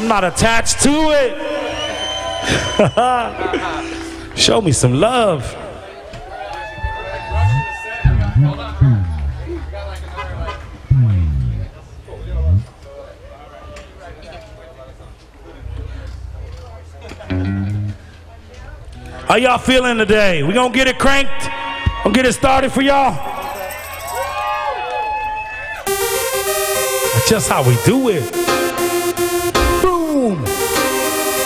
I'm not attached to it. Show me some love. How y'all feeling today? We gonna get it cranked? Gonna get it started for y'all? That's just how we do it.